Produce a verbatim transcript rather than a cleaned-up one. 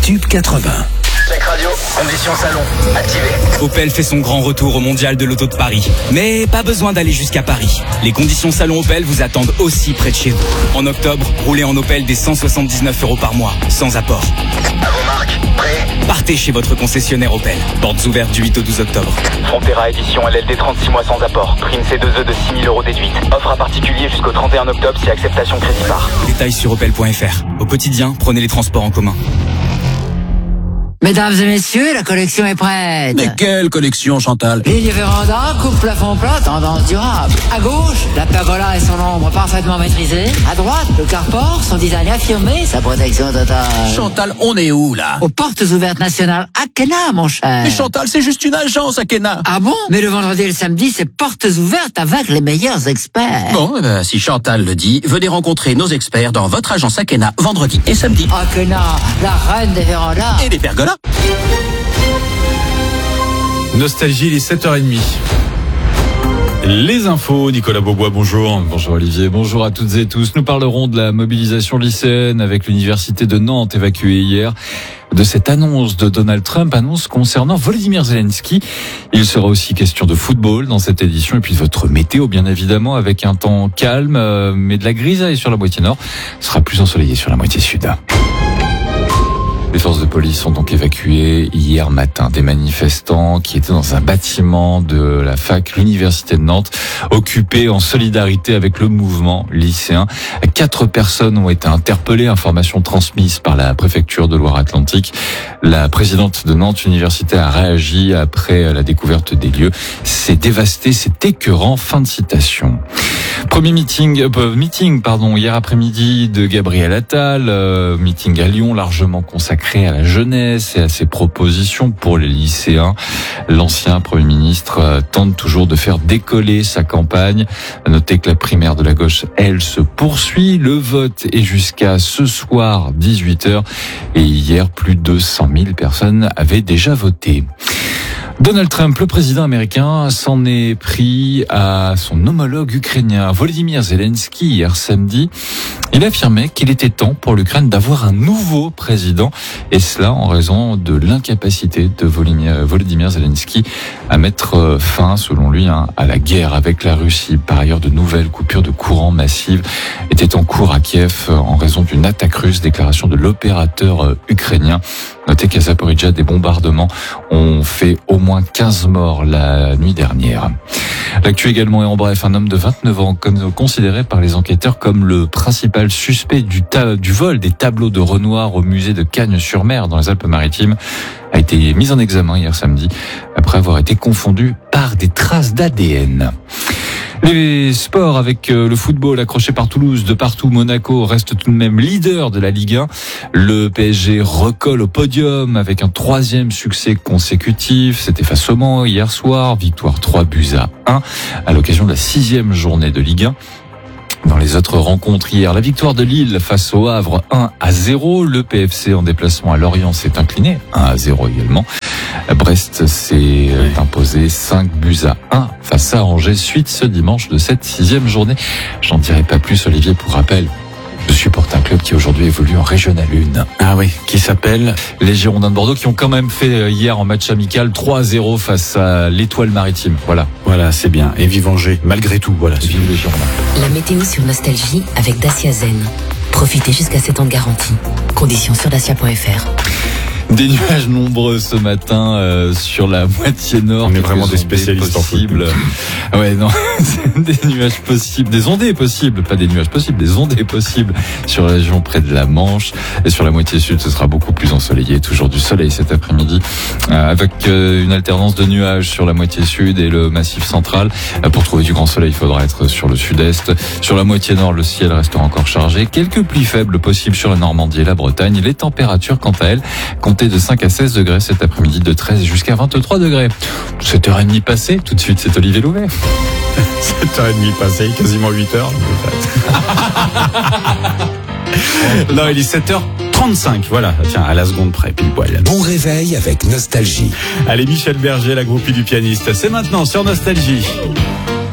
Tube quatre-vingts. Check radio, conditions salon, activé. Opel fait son grand retour au Mondial de l'Auto de Paris. Mais pas besoin d'aller jusqu'à Paris. Les conditions salon Opel vous attendent aussi près de chez vous. En octobre, roulez en Opel des cent soixante-dix-neuf euros par mois, sans apport. À vos marques, prêt? Partez chez votre concessionnaire Opel. Portes ouvertes du huit au douze octobre. Frontera édition L L D trente-six mois sans apport. Prime C deux E de six mille euros déduite. Offre à particulier jusqu'au trente et un octobre si acceptation crédit par. Détails sur opel point f r. Au quotidien, prenez les transports en commun. Mesdames et messieurs, la collection est prête. Mais quelle collection, Chantal? Ligne véranda, coupe plafond plat, tendance durable. À gauche, la pergola et son ombre parfaitement maîtrisée. À droite, le carport, son design affirmé, sa protection totale. Chantal, on est où, là? Aux portes ouvertes nationales, Akena, mon cher. Mais Chantal, c'est juste une agence, Akena. Ah bon? Mais le vendredi et le samedi, c'est portes ouvertes avec les meilleurs experts. Bon, eh ben, si Chantal le dit, venez rencontrer nos experts dans votre agence Akena, vendredi et samedi. Akena, la reine des vérandas. Et des pergolas. Nostalgie, il est sept heures trente. Les infos, Nicolas Beaubois, bonjour. Bonjour Olivier, bonjour à toutes et tous. Nous parlerons de la mobilisation lycéenne avec l'université de Nantes évacuée hier, de cette annonce de Donald Trump, annonce concernant Volodymyr Zelensky. Il sera aussi question de football dans cette édition et puis de votre météo bien évidemment avec un temps calme euh, mais de la grisaille sur la moitié nord. Ce sera plus ensoleillé sur la moitié sud. Les forces de police ont donc évacué hier matin des manifestants qui étaient dans un bâtiment de la fac, l'université de Nantes, occupé en solidarité avec le mouvement lycéen. Quatre personnes ont été interpellées, information transmise par la préfecture de Loire-Atlantique. La présidente de Nantes Université a réagi après la découverte des lieux. C'est dévasté, c'est écœurant. Fin de citation. Premier meeting, euh, meeting pardon, hier après-midi de Gabriel Attal, euh, meeting à Lyon largement consacré à la jeunesse et à ses propositions pour les lycéens. L'ancien Premier ministre euh, tente toujours de faire décoller sa campagne. À noter que la primaire de la gauche, elle, se poursuit. Le vote est jusqu'à ce soir dix-huit heures et hier plus de cent mille personnes avaient déjà voté. Donald Trump, le président américain, s'en est pris à son homologue ukrainien Volodymyr Zelensky hier samedi. Il affirmait qu'il était temps pour l'Ukraine d'avoir un nouveau président, et cela en raison de l'incapacité de Volodymyr Zelensky à mettre fin, selon lui, à la guerre avec la Russie. Par ailleurs, de nouvelles coupures de courant massives étaient en cours à Kiev en raison d'une attaque russe, déclaration de l'opérateur ukrainien. Notez qu'à Zaporijjia, des bombardements ont fait au moins quinze morts la nuit dernière. L'actu également est en bref, un homme de vingt-neuf ans, considéré par les enquêteurs comme le principal suspect du, ta- du vol des tableaux de Renoir au musée de Cagnes-sur-Mer dans les Alpes-Maritimes, a été mis en examen hier samedi après avoir été confondu par des traces d'A D N. Les sports avec le football accroché par Toulouse, de partout, Monaco reste tout de même leader de la Ligue un. Le P S G recolle au podium avec un troisième succès consécutif. C'était face au Mans hier soir, victoire trois buts à un à l'occasion de la sixième journée de Ligue un. Dans les autres rencontres hier, la victoire de Lille face au Havre un à zéro. Le P F C en déplacement à Lorient s'est incliné un à zéro également. Brest s'est imposé cinq buts à un face à Angers. Suite ce dimanche de cette sixième journée. J'en dirai pas plus, Olivier, pour rappel. Je supporte un club qui aujourd'hui évolue en Régional un. Ah oui, qui s'appelle les Girondins de Bordeaux, qui ont quand même fait hier en match amical trois à zéro face à l'Étoile Maritime. Voilà. Voilà, c'est bien. Et vive Angers, malgré tout. Voilà. Vive les Girondins. La météo sur Nostalgie avec Dacia Zen. Profitez jusqu'à sept ans de garantie. Conditions sur dacia point f r. Des nuages nombreux ce matin euh, sur la moitié nord. On est vraiment des spécialistes en foot. Ouais, non, des nuages possibles, des ondées possibles, pas des nuages possibles, des ondées possibles sur la région près de la Manche. Et sur la moitié sud, ce sera beaucoup plus ensoleillé. Toujours du soleil cet après-midi, euh, avec euh, une alternance de nuages sur la moitié sud et le massif central. Euh, pour trouver du grand soleil, il faudra être sur le sud-est. Sur la moitié nord, le ciel restera encore chargé. Quelques pluies faibles possibles sur la Normandie et la Bretagne. Les températures, quant à elles, comptent de cinq à seize degrés cet après-midi, de treize jusqu'à vingt-trois degrés. sept heures trente passées, tout de suite c'est Olivier Louvet. sept heures trente passées, quasiment huit heures. Non, il est sept heures trente-cinq, voilà, tiens, à la seconde près, pile poil. Bon réveil avec Nostalgie. Allez, Michel Berger, la groupie du pianiste, c'est maintenant sur Nostalgie.